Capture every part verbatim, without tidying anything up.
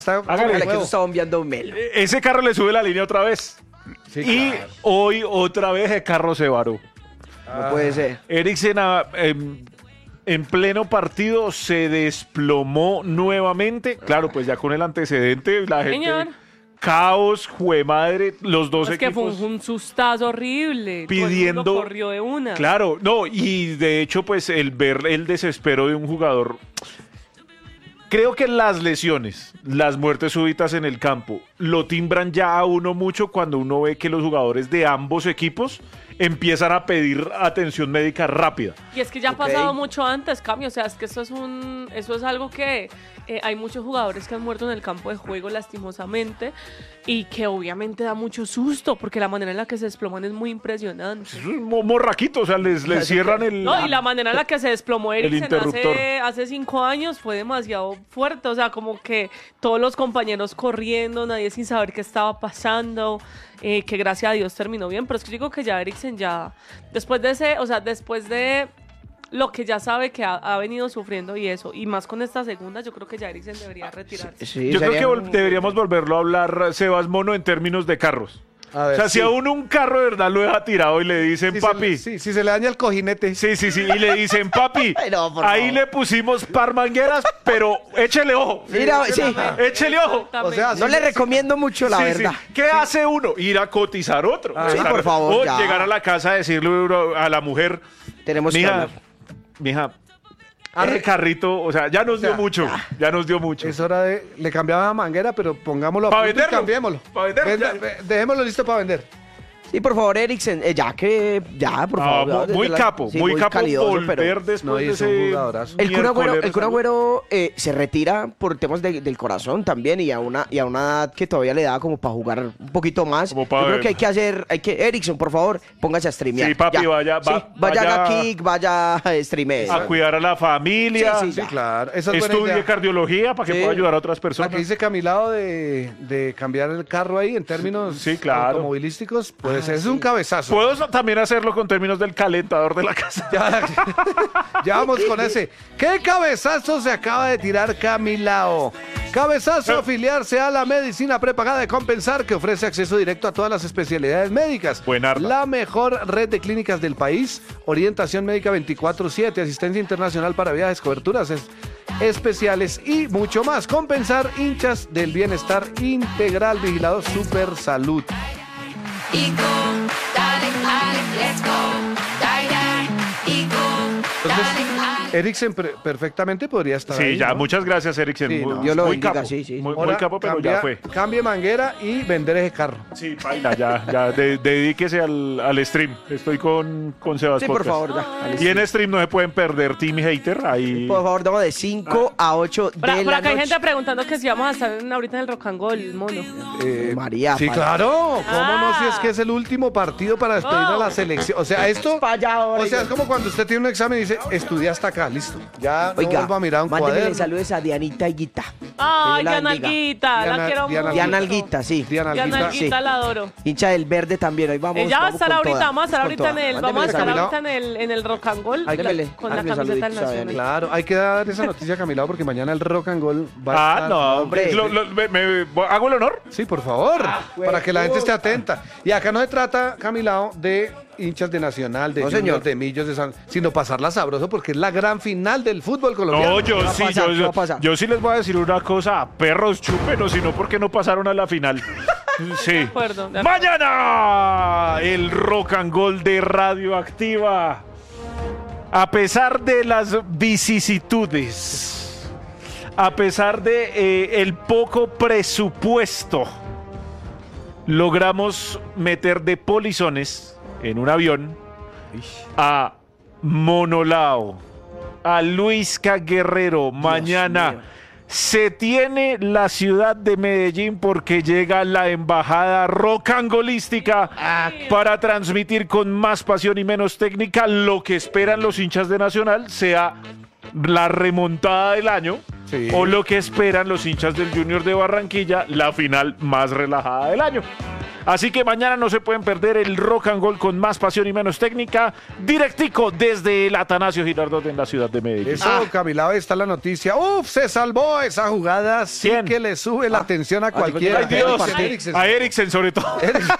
Hágale que eso está bombeando Melo. Ese carro le sube la línea otra vez. Sí, y claro. hoy otra vez el carro se varó. No puede ser. Eriksen a, en, en pleno partido se desplomó nuevamente. Claro, pues ya con el antecedente, la gente... Señor. Caos, juemadre, los dos Es que fue equipos un, un sustazo horrible. pidiendo... Todo el mundo corrió de una. Claro, no, y de hecho, pues el ver el desespero de un jugador... Creo que las lesiones, las muertes súbitas en el campo, lo timbran ya a uno mucho cuando uno ve que los jugadores de ambos equipos empiezan a pedir atención médica rápida. Y es que ya ha Ok. pasado mucho antes, cambio. O sea, es que eso es un, eso es algo que eh, hay muchos jugadores que han muerto en el campo de juego lastimosamente y que obviamente da mucho susto porque la manera en la que se desploman es muy impresionante. Es un mo- morraquito, o sea, les, les cierran el... No, y la manera en la que se desplomó Eriksen interruptor. hace, hace cinco años fue demasiado fuerte. O sea, como que todos los compañeros corriendo, nadie sin saber qué estaba pasando. Eh, que gracias a Dios terminó bien. Pero es que yo digo que ya Eriksen ya, después de ese, o sea, después de lo que ya sabe que ha, ha venido sufriendo y eso, y más con esta segunda, yo creo que ya Eriksen debería retirarse. Sí, Yo creo sería que vol- un- deberíamos volverlo a hablar, Sebas Mono, en términos de carros. A O ver, sea, si sí. a uno un carro de verdad lo deja tirado y le dicen, Si se papi... le- sí, si se le daña el cojinete. Sí, sí, sí, y le dicen, papi, Ay, no, por ahí favor. le pusimos par mangueras, pero échele ojo. Mira, sí. Échele ojo. O sea, No sí, le sí. recomiendo mucho, la Sí, verdad. sí. ¿Qué hace uno? Ir a cotizar otro. Ah, sí, Llegar- por favor, O ya. llegar a la casa a decirle uno- a la mujer, Tenemos que mija, hablar. mija, Arre- ese carrito, o sea, ya nos dio O sea, mucho, ya nos dio mucho. Es hora de... Le cambiaba la manguera, pero pongámoslo a Pa' punto y venderlo. cambiémoslo. Pa' venderlo, Venda- ya. ve- dejémoslo listo para vender. Sí, por favor, Eriksen, eh, ya que, ya, por Ah, favor. mu- ya, muy desde la- capo, sí, muy capo calidoso, volver pero- después No, y de es un ese jugadorazo. El Kun Agüero, miércoles el Kun de salud. Agüero, eh, se retira por temas de- del corazón también y a una y a una edad que todavía le da como para jugar un poquito más. Como Yo pa' creo ver. que hay que hacer, hay que Eriksen, por favor, póngase a streamear. Sí, papi, Ya. vaya, Sí, va- vaya, vaya- haga kick, vaya a streame. A cuidar a la familia, Sí, sí, Sí, ya. claro. Esa es buena estudie idea. cardiología para que Sí. pueda ayudar a otras La personas. que dice Camilado de, de cambiar el carro ahí en términos Sí, claro. automovilísticos, Ah, pues es un cabezazo. Puedo so- también hacerlo con términos del calentador de la casa. Ya, ya vamos con ese. ¿Qué cabezazo se acaba de tirar Camilao? Cabezazo afiliarse a la medicina prepagada de Compensar, que ofrece acceso directo a todas las especialidades médicas. Buen arma. La mejor red de clínicas del país, orientación médica veinticuatro siete, asistencia internacional para viajes, coberturas es- especiales y mucho más. Compensar, hinchas del bienestar integral, vigilado Super Salud. y go, dale, dale, let's go, dale, dale, y go, Entonces, dale, dale. Eriksen per- perfectamente podría estar Sí, ahí, ya, ¿no? muchas gracias, Eriksen. Sí, muy, no. Dios lo muy bendiga, capo. sí, sí. Muy, muy Ahora, capo, pero cambia- ya fue. Cambie manguera y vender ese carro. Sí, baila, ya, ya, de- dedíquese al, al stream. Estoy con, con Sebas Sí, por Podcast. favor, ya. Y en stream no se pueden perder Team Hater, ahí... Por favor, damos de cinco a ocho de Por, por la acá hay noche. gente preguntando que si vamos a estar en- ahorita en el Rock and Roll, mono. Eh, María, Sí, pa- claro. ¿Cómo no? Si es Ah. que es el último partido para despedir a la Oh. selección. O sea, esto... Pa' allá ahora, O sea, yo. es como cuando usted tiene un examen y dice, estudia hasta acá, listo. Ya no Oiga, vuelvo a mirar un mándemele cuaderno. saludos a Dianita Higuita. Ay, Que Dios la Diana bendiga. Alguita, la Diana- quiero Diana mucho. Diana Alguita, sí. Diana Diana Alguita. Alguita, Sí. la adoro. Hincha del verde también. Hoy vamos. Ella va a vamos estar con ahorita, toda, vamos a estar con ahorita toda. en el, Mándemele vamos a estar saludos. ahorita en el, en el Rock and Roll Mándemele, la- con la mándemele camiseta del saluditos a Nacional. Claro, hay que dar esa noticia a Camilao porque mañana el Rock and Roll va a Ah, estar... no, hombre. lo- lo- me- me- ¿hago el honor? Sí, por favor, para que la gente esté atenta. Y acá no se trata, Camilao, de hinchas de Nacional, de No, Junior, señor. de Millos, de San, sino pasarla sabroso porque es la gran final del fútbol colombiano. No, yo va a sí, pasar? yo, ¿Qué va a pasar? yo sí les voy a decir una cosa, perros chúpenos, sino porque no pasaron a la final. Sí. De acuerdo, de acuerdo. Mañana el Rock and Roll de Radioactiva. A pesar de las vicisitudes, a pesar de eh, el poco presupuesto, logramos meter de polizones en un avión a Monolao, a Luisca Guerrero. Mañana mío. se tiene la ciudad de Medellín porque llega la embajada rocangolística para transmitir con más pasión y menos técnica lo que esperan los hinchas de Nacional, sea la remontada del año. Sí. O lo que esperan los hinchas del Junior de Barranquilla, la final más relajada del año. Así que mañana no se pueden perder el Rock and Roll con más pasión y menos técnica, directico desde el Atanasio Girardot en la ciudad de Medellín. Eso, Camila, ahí está la noticia. Uf, se salvó esa jugada. Sí ¿Quién? que le sube la atención a cualquiera. Ay, Dios, Eriksen. a Eriksen sobre todo.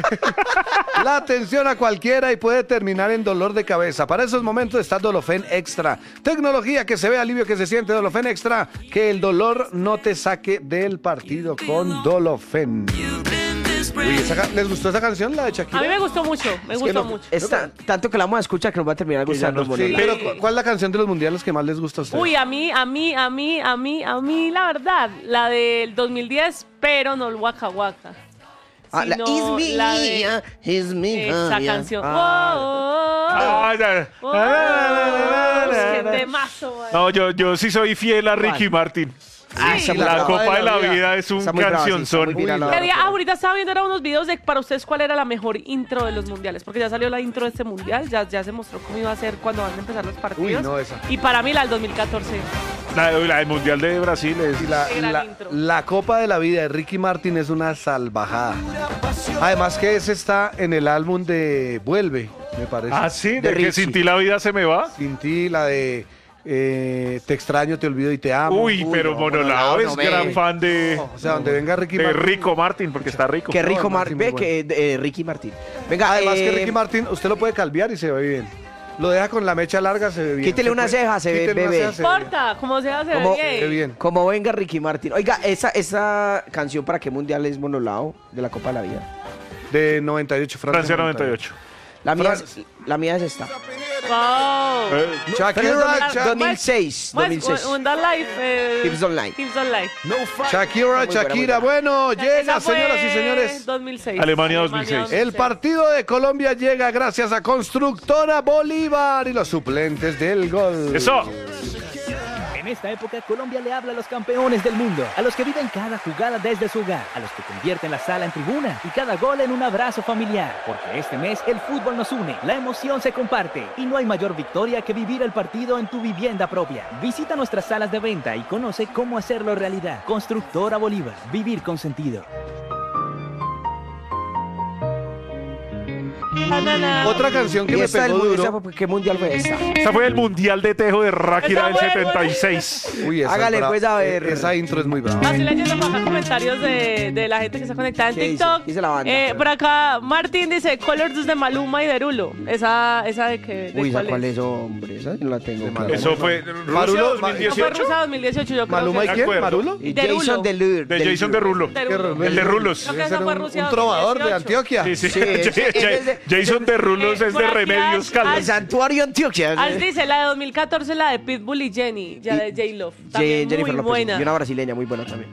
La atención a cualquiera y puede terminar en dolor de cabeza. Para esos momentos está Dolofen Extra. Tecnología que se ve, alivio que se siente. Dolofen Extra. Que el dolor no te saque del partido con Dolofen. Uy, esa ca- ¿les gustó esa canción, la de Shakira? A mí me gustó mucho, me Es que gustó no- mucho. es tan- tanto que la vamos a escuchar que nos va a terminar Que ya gustando. no- el Sí, monólogo. pero ¿cu- ¿cuál es la canción de los mundiales que más les gusta a ustedes? Uy, a mí, a mí, a mí, a mí, a mí, la verdad, la del dos mil diez, pero no el Waka Waka. Ah, la sino Is Me, la de- ah, Is Me, esa ah, yeah. canción. Ah, Ah, ya. Oh, oh, oh, qué temazo, man. No, yo, yo sí soy fiel a Ricky Martin. Ah, Sí. esa muy La brava. Copa de la Vida es un Está muy brava, sí, está cancionzón. muy viral Uy, ahora, Quería- pero- ahorita estaba viendo era unos videos de para ustedes cuál era la mejor intro de los mundiales, porque ya salió la intro de este mundial, ya, ya se mostró cómo iba a ser cuando van a empezar los partidos. no, esa. Y para mí la del dos mil catorce. La, la del Mundial de Brasil es... Y la, Qué gran la- intro. la Copa de la Vida de Ricky Martin es una salvajada. Además que ese está en el álbum de Vuelve, me parece. Ah, sí, de de que Richie. sin ti la vida se me va. Sin ti, la de eh, Te extraño, te olvido y te amo. Uy, Uy, pero no, Monolao Monolao, es no me- gran fan de, No, o sea, donde venga Ricky de Martin. Rico Martin, porque está rico. Qué rico, No, Mar Martín, muy ve que eh, Ricky Martín. Venga, Además que eh, Ricky Martin, usted lo puede calviar y se ve bien. Lo deja con la mecha larga, se ve bien. Quítele Se una puede- ceja, se ve quítele una bebé. ceja, se ve bien. Importa, como se hace ¿Cómo? bien. Qué bien. como venga Ricky Martín. Oiga, esa, esa canción para qué mundial es Monolao de la Copa de la Vida. De noventa y ocho, Francia, Francia noventa y ocho. La mía, Fran- es, la mía es esta. Wow. Eh, Shakira, Sha- dos mil seis. dos mil seis. Un Life. Eh, Hips Don't Lie. Hips Don't Lie. Shakira, buena, muy Shakira. buena. Bueno, llega, Esa fue señoras y señores. dos mil seis. Alemania dos mil seis. El partido de Colombia llega gracias a Constructora Bolívar y los suplentes del gol. Eso. En esta época, Colombia le habla a los campeones del mundo, a los que viven cada jugada desde su hogar, a los que convierten la sala en tribuna y cada gol en un abrazo familiar. Porque este mes el fútbol nos une, la emoción se comparte y no hay mayor victoria que vivir el partido en tu vivienda propia. Visita nuestras salas de venta y conoce cómo hacerlo realidad. Constructora Bolívar, vivir con sentido. Na, na, na. Otra canción que ¿Y me esta del pegó mu- duro. esa fue- ¿Qué mundial fue esta? Esa fue el Mundial de Tejo de Ráquira del Esa fue, setenta y seis. Uy, esa Hágale, es brava. pues, a ver. Eh, Esa intro es muy brava. Así leyendo por acá comentarios de, de la gente que está conectada en ¿Qué dice? TikTok. ¿Qué dice la banda? Eh, por acá, Martín dice Colors de Maluma y Derulo. Esa, esa de que. De Uy, ¿esa cuál cuál es? es, hombre? Esa no la tengo. clara. Eso fue Rusia Marulo- Eso fue dos mil dieciocho. Rusia dos mil dieciocho, yo creo ¿Maluma y que. quién? acuerdo. ¿Marulo? Y Derulo. Jason Derulo. De Jason Derulo. Derulo. El de Rulos. Creo que Ese esa era fue un, Rusia un dos mil trovador de dieciocho. Antioquia. Sí, sí. Sí, ese- ese es de- Jason Derulos Eh, es por de aquí Remedios hay- Caldas. El santuario Antioquia. Al dice la de dos mil catorce, la de Pitbull y Jenny, ya de J-Love. También Jennifer muy López. buena. Y una brasileña muy buena también.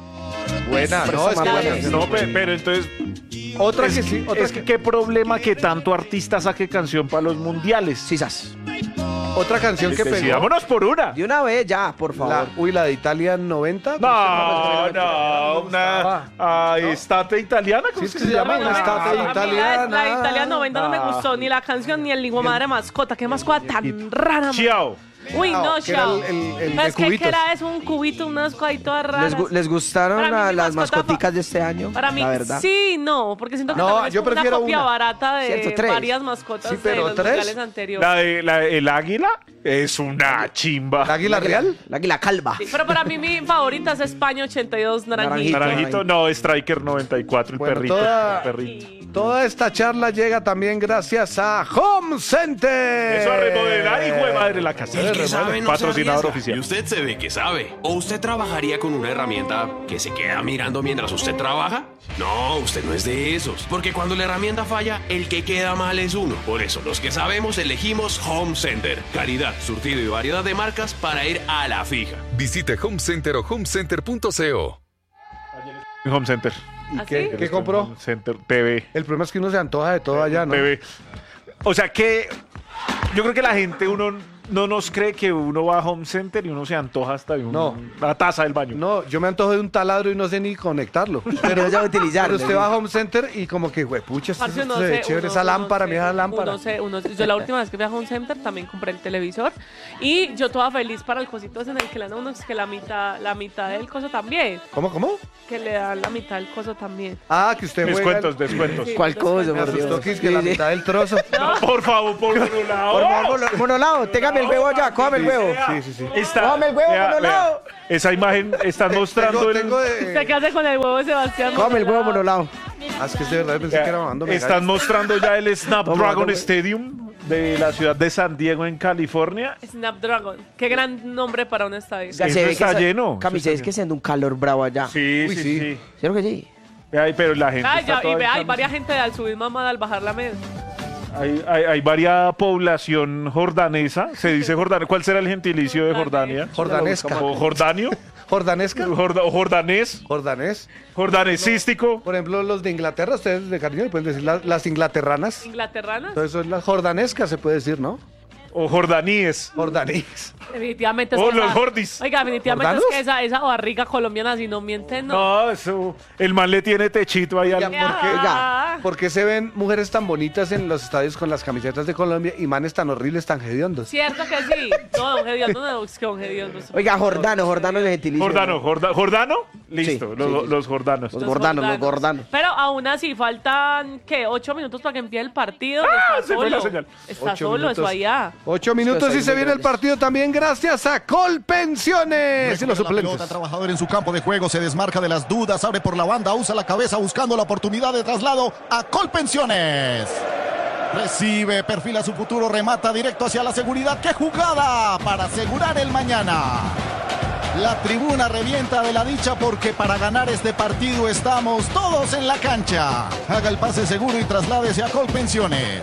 Buena, Pero no, esa es que mala la canción. canción- No, pe- pero entonces... Otra es, que sí, otra es que que- qué problema que tanto artista saque canción para los mundiales. Sisas. Otra canción que pegó. Decidámonos por una. De una vez ya, por favor. La, uy, la de Italia noventa. No, no, una ah, estate italiana, ¿cómo Sí, es se que se llama llama? una A estate mí la- italiana. La, italiana noventa no me Ah. gustó, ni la canción ni el lingua madre mascota. Qué mascota tan rara. man. Chiao. Uy, no, que era chao. el- el- el Pero de es que, cubitos. que era eso, un cubito, unas cosas ahí todas raras. ¿Les, gu- les gustaron Para mí la- mi las mascota mascoticas fa- de este año? Para mí, la verdad. sí, no, porque siento que No, también es yo como una prefiero copia una. barata de Cierto, tres. varias mascotas Sí, de pero los tres. mundiales anteriores. La de la, el águila es una chimba. ¿La águila real? La águila calva. Sí, pero para mí mi favorita es España ochenta y dos naranjito. Naranjito, no, Striker noventa y cuatro, el Bueno, perrito. toda- el perrito. Toda esta charla llega también gracias a Home Center. Eso a remodelar, hijo de madre, la casa. El que sabe no se Patrocinador arriesga. oficial. Y usted se ve que sabe. ¿O usted trabajaría con una herramienta que se queda mirando mientras usted trabaja? No, usted no es de esos. Porque cuando la herramienta falla, el que queda mal es uno. Por eso, los que sabemos elegimos Home Center. Calidad, surtido y variedad de marcas para ir a la fija. Visite Home Center o homecenter punto co. Home Center. ¿Y ¿Ah, qué, sí? qué compró? Home Center T V. El problema es que uno se antoja de todo allá, ¿no? T V. O sea que yo creo que la gente, uno no nos cree que uno va a Home Center y uno se antoja hasta de un- No. una taza del baño. No, yo me antojo de un taladro y no sé ni conectarlo. Pero ya utilizar. Pero usted va a Home Center y como que, güey, pucha, esto Parce, se uno ve se- chévere, uno- esa uno lámpara, se- mira la lámpara. uno se- uno se- yo la última vez que fui a Home Center también compré el televisor y yo toda feliz para el cosito ese en el que le dan a uno que la mitad, la mitad del coso también. ¿Cómo, cómo? Que le dan la mitad del coso también. Ah, que usted juega... Descuentos, descuentos. Sí. ¿Cuál cosa, Me por asustó Dios? que es que la Sí, sí. mitad del trozo. No, por favor, por un lado. Por favor, mono- monolado, téngame el huevo ya, cójame el huevo. Sí, sí, sí. Está, Cójame el huevo, vea, monolado. vea, esa imagen están mostrando Tengo, el- tengo ¿Usted de... qué hace con el huevo de Sebastián? Cójame el huevo, Monolado? monolado. Ah, es que es de verdad, pensé vea, que era mamando están mostrando ya el Snapdragon Vamos, vamos. Stadium de la ciudad de San Diego en California. Snapdragon. Qué gran nombre para un estadio. Sí. Eso está lleno, Cami, eso se está es que siendo un calor bravo allá. Sí, Uy, sí, sí. sí. ¿Cierto que sí? Ay, pero la gente Ah, está ya, y toda vea, en hay camiseta. varias gente al subir mamada al bajar la media. Hay, hay, hay varias población jordanesa. Se dice Jordania. ¿Cuál será el gentilicio de Jordania? Jordanesca. ¿O jordanio? Jordanesca. Jorda- ¿O jordanés? Jordanés. ¿Jordanesístico? Por ejemplo, los de Inglaterra, ustedes de cariño le pueden decir las, las inglaterranas. ¿Inglaterranas? Entonces son las jordanescas, se puede decir, ¿no? ¿O jordaníes? Jordaníes. Definitivamente es Oh, que los esa- Jordis. Oiga, definitivamente ¿Jordanos? es que esa, esa barriga colombiana, si no mienten, no. No, eso. El man le tiene techito ahí al. Ya, ¿por qué? Ah. ¿Por qué se ven mujeres tan bonitas en los estadios con las camisetas de Colombia y manes tan horribles, tan hediondos? Cierto que sí. No, don Gediondo, no, es que don Gediondo. Oiga, Jordano, Jordano es el gentilicio. Jordano, Jorda- ¿Jordano? Listo, Sí, los, sí, sí. los jordanos. Los gordanos, los gordanos. Pero aún así faltan, ¿qué? Ocho minutos para que empiece el partido. Ah, está se fue la solo. señal. Está Ocho solo, eso minutos. allá. Ocho minutos ahí y se muy viene el grandes. partido también gracias a Colpensiones y los La pelota, el suplentes. trabajador en su campo de juego se desmarca de las dudas, abre por la banda, usa la cabeza buscando la oportunidad de traslado a Colpensiones. Recibe, perfila su futuro, remata directo hacia la seguridad. ¡Qué jugada para asegurar el mañana! La tribuna revienta de la dicha porque para ganar este partido estamos todos en la cancha. Haga el pase seguro y trasládese a Colpensiones.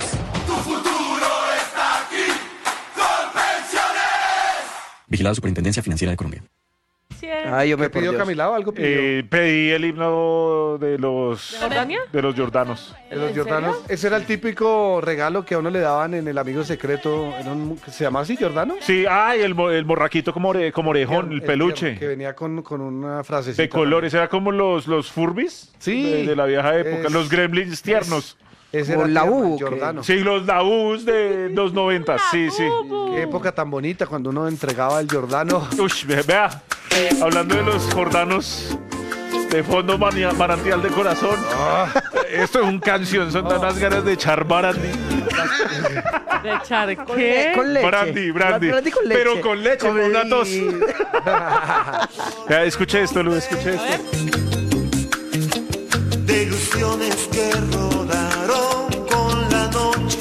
Vigilado Superintendencia Financiera de Colombia. Cierto. Ay, yo me ¿Qué pidió por Dios. Camilao? ¿Algo pidió? Eh, pedí el himno de los. ¿De Jordania? De los jordanos. De los ¿En jordanos. serio? Ese era el típico regalo que a uno le daban en el amigo secreto. Era un- ¿Se llamaba así, Jordano? Sí, ay, el, mo- el morraquito como, ore- como orejón, el peluche. Que venía con, con una frasecita. De colores, era como los, los Furbis Sí. de, de la vieja época, Es- los gremlins tiernos. Ese Como era la tierno, U, ¿qué? Jordano. Sí, los Dabús de los noventas, sí, sí. Qué época tan bonita cuando uno entregaba el Jordano. Uy, ve- vea, hablando de los jordanos de fondo mania- manantial de corazón, esto es un canción, son unas ganas de echar brandy. ¿De echar Con, qué? con leche. Brandy, brandy. con leche. Pero con leche, con una tos. Vea, escuche esto, Lu, escuche A esto. ver. De ilusiones que rodaron con la noche.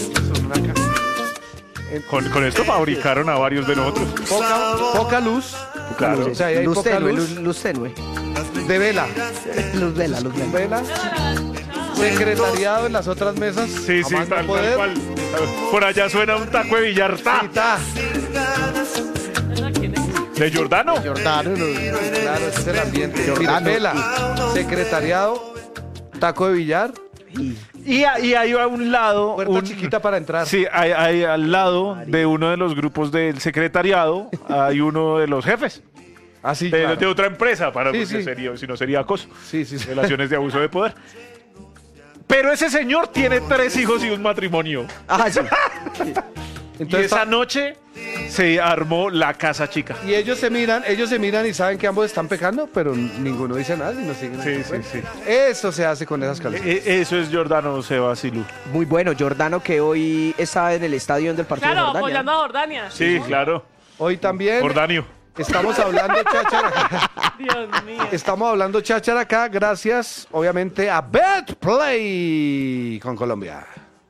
Con, con esto fabricaron a varios de nosotros. Poca, poca luz. Claro. O sea, ahí hay Luz poca tenue, luz. luz, luz tenue. De vela. Luz vela, luz vela. Vela. Secretariado en las otras mesas. Sí, sí, a más no tal, tal poder. cual. Por allá suena un taco de billar. ¡ta! Ahí está. ¿Quién es? ¿De Jordano? Jordano, los- Claro, ese es el ambiente. Mire, Jordano. vela. Secretariado. Taco de billar. Y, a- y hay a un lado. Puerta un- chiquita para entrar. Sí, hay, hay al lado de uno de los grupos del secretariado, hay uno de los jefes. Así, De, claro. de otra empresa, para, Sí, porque sí. sería, si no sería acoso. Sí, sí, sí. Relaciones de abuso de poder. Pero ese señor tiene tres hijos y un matrimonio. Ah, sí. Y Entonces, esa pa- noche se armó la casa chica. y ellos se miran, ellos se miran y saben que ambos están pecando, pero ninguno dice nada y no siguen. Sí, así, sí, pues. sí. Eso se hace con esas canciones. E- Eso es Jordano Sebasilú. Muy bueno, Jordano que hoy está en el estadio del partido Claro, de Jordania. apoyando a Jordania. Sí, claro. Hoy también Jordanio. estamos hablando cháchara. Dios mío. Estamos hablando cháchara acá gracias, obviamente, a BetPlay con Colombia.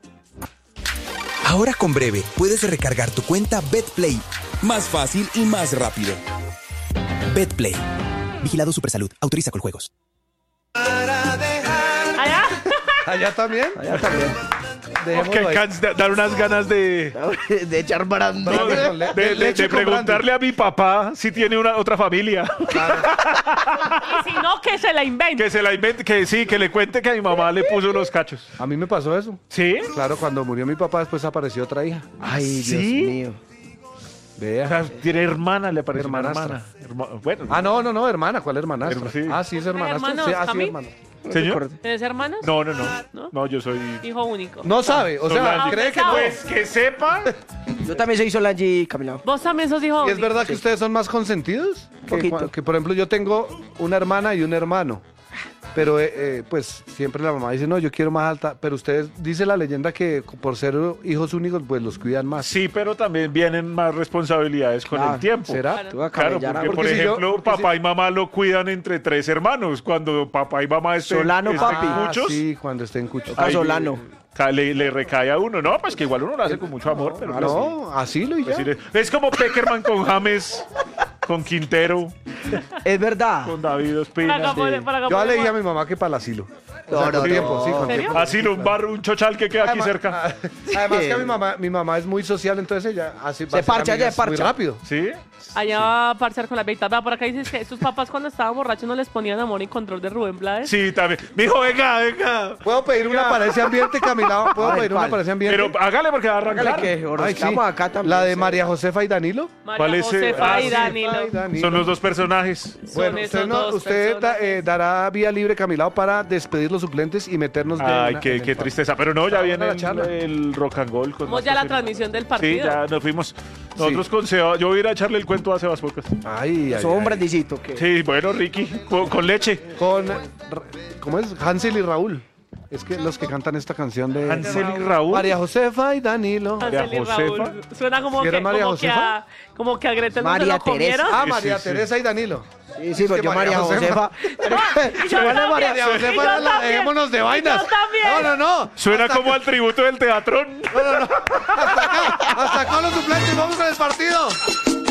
Ahora con Breve puedes recargar tu cuenta BetPlay más fácil y más rápido. BetPlay. Vigilado Supersalud. Autoriza con juegos. Allá. ¿Allá también? Allá también. Dejémoslo Que ahí. can- dar unas ganas de, De echar baranda. no, de, con le- de- de de- leche de con preguntarle a mi papá si tiene una otra familia. Y si no, que se la invente. Que se la invente, que sí, que le cuente que a mi mamá le puso los cachos. A mí me pasó eso. ¿Sí? Claro, cuando murió mi papá, después apareció otra hija. Ay, Dios ¿Sí? mío. Vea. O sea, tiene hermana, le parece una Hermanastra. hermana. Herma- bueno. Ah, no, no, no, hermana. ¿Cuál hermanastra? Herma- sí. Ah, sí, es hermanastra. hermanos, Sí, ah, sí, Cami? hermano. ¿Señor? ¿Tienes hermanos? No, no, no. ¿No? No, yo soy... Hijo único. No sabe, o sea, Solange. cree que no. Pues que sepa. Yo también soy Solange Camila. ¿Vos también sos hijo ¿Y es único? verdad que ustedes son más consentidos? Que, Poquito. cua- que, por ejemplo, yo tengo una hermana y un hermano. Pero, eh, eh, pues, siempre la mamá dice, no, yo quiero más alta. Pero ustedes, dice la leyenda que por ser hijos únicos, pues los cuidan más. Sí, pero también vienen más responsabilidades con Claro, el tiempo. ¿Será? Claro. Tú vas a Claro, cabellar a- porque, por Porque si yo- ejemplo, porque papá si- y mamá lo cuidan entre tres hermanos. Cuando papá y mamá estén, Solano, estén papi. Ah, muchos, sí, cuando estén cuchos. Toca Solano. ca- le, le recae a uno. No, pues que igual uno lo hace con mucho amor. Pero Ah, pues, no, así lo y pues, ya. sí, es como Peckerman con James, con Quintero, Es verdad. con David Para Ospina. acá, pone- para acá, Yo pone- le dije a mi mamá que para el asilo. No, O sea, no, con tiempo, no. sí, con ¿En serio? tiempo. Así, un bar, un chochal que queda aquí Además- cerca. Además que mi mamá, mi mamá es muy social, entonces ella así Se parcha, ella amigas se parcha. muy rápido. ¿Sí? Allá va a parchar con la viejitas. Vea, por acá dices que sus papás cuando estaban borrachos no les ponían amor y control de Rubén Blades. Sí, también. Mijo, venga, venga. ¿Puedo pedir una para ese ambiente, Camila? ¿Puedo Ay, pedir una ¿cuál? para ese ambiente? Pero hágale porque va a arrancar. Hágale que ahora Ay, sí. estamos acá también. La de sí. María Josefa y Danilo. María ¿Cuál es, eh? Josefa Ah, y sí. Danilo. Ay, Danilo. Son los dos personajes. Bueno, Son usted, esos no- dos usted da- personajes. eh, dará vía libre, Camilao, para despedir los suplentes y meternos de Ay, una- qué, en el qué pa- tristeza. Pero no, ya Ahora viene la el, charla. el rock and roll. Con Vamos más ya a la cosas. transmisión del Sí, partido. ya nos fuimos. Nosotros con Seba, yo voy a ir a echarle el cuento a Sebas Pocas. Ay, ay, Son un ay. brandicito que. Sí, bueno, Ricky, con, con leche. Con, ¿cómo es? Hansel y Raúl. Es que los que cantan esta canción de Hansel y Raúl. María Josefa y Danilo. Hansel y María Raúl. Josefa. Suena como, ¿Sí era que, María como, que Josefa? a, como que a Gretel no se María lo comieron. Teresa. Ah, Sí, María sí, sí. Teresa y Danilo. Sí, sí, pues que yo María María Josefa. Y yo Vale, también, María y Josefa yo era la también, dejémonos de y vainas. yo también. No, no, no. Suena como al tributo del teatrón. Hasta acá, hasta acá los suplentes. Vamos con el partido.